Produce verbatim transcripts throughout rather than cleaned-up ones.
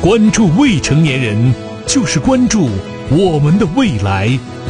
关注未成年人，就是关注我们的未来。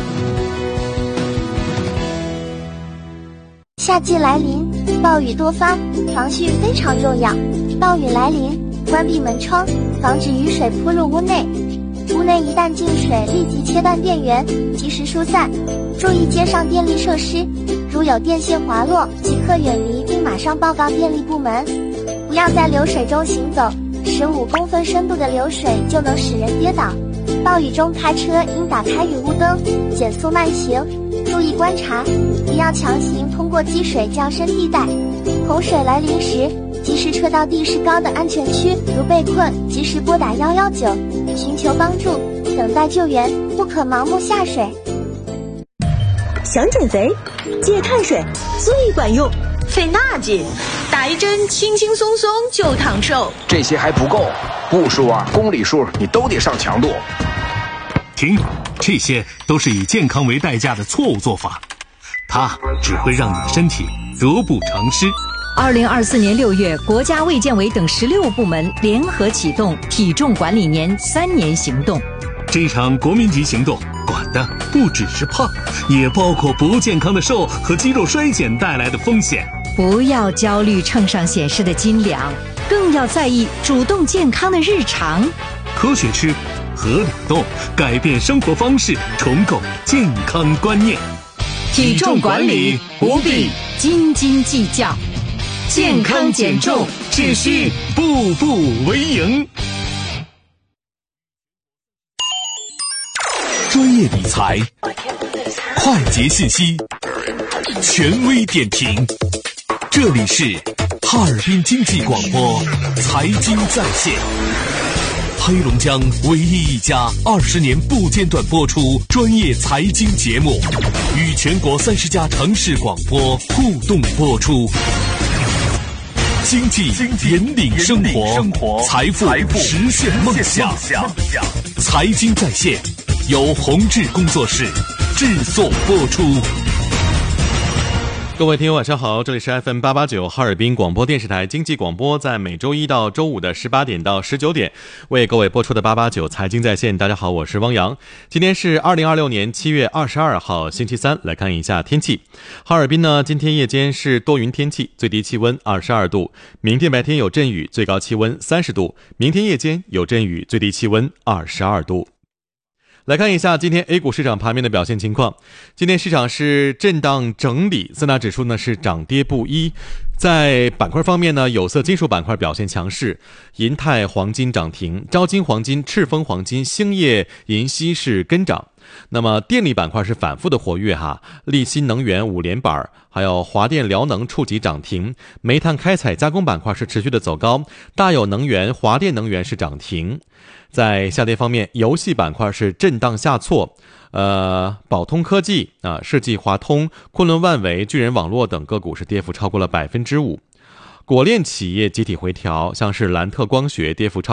夏季来临，暴雨多发，防汛非常重要。暴雨来临，关闭门窗，防止雨水扑入屋内。屋内一旦进水，立即切断电源，及时疏散。注意街上电力设施，如有电线滑落，即刻远离并马上报告电力部门。不要在流水中行走，十五公分深度的流水就能使人跌倒。暴雨中开车应打开雨雾灯，减速慢行，注意观察，不要强行通过积水较深地带。洪水来临时，及时撤到地势高的安全区，如被困，及时拨打一一九，寻求帮助，等待救援，不可盲目下水。 想减肥，戒碳水最管用。 费那劲，打一针轻轻松松就长寿。 这些还不够，步数啊、公里数你都得上强度。 停，这些都是以健康为代价的错误做法，它只会让你的身体得不偿失。 二零二四年六月，国家卫健委等十六部门联合启动体重管理年三年行动。 这场国民级行动管的不只是胖，也包括不健康的瘦和肌肉衰减带来的风险。 不要焦虑秤上显示的斤两，更要在意主动健康的日常。 科学吃，合理动，改变生活方式，重构健康观念。 体重管理不必斤斤计较，健康减重只需步步为营。专业理财，快捷信息，权威点评，这里是哈尔滨经济广播财经在线，黑龙江唯一一家二十年不间断播出专业财经节目，与全国三十家城市广播互动播出。经济引领生活，财富实现梦想。财经在线由宏志工作室制作播出。 各位听友晚上好，这里是 F M 八八九 哈尔滨广播电视台经济广播，在每周一到周五的十八点到十九点为各位播出的八八九财经在线。大家好，我是汪洋。今天是二零二六年七月二十二号星期三，来看一下天气。哈尔滨呢，今天夜间是多云天气，最低气温二十二度，明天白天有阵雨，最高气温三十度，明天夜间有阵雨，最低气温二十二度。来看一下今天 A 股市场盘面的表现情况。今天市场是震荡整理，四大指数呢是涨跌不一。在板块方面呢，有色金属板块表现强势，银钛黄金涨停，招金黄金、赤峰黄金、兴业银锡是跟涨。那么电力板块是反复的活跃哈，力新能源五连板，还有华电辽能触及涨停，煤炭开采加工板块是持续的走高，大有能源、华电能源是涨停。在下跌方面，游戏板块是震荡下挫，呃，宝通科技啊、世纪华通、昆仑万维、巨人网络等个股是跌幅超过了百分之五。果链企业集体回调，像是蓝特光学跌幅超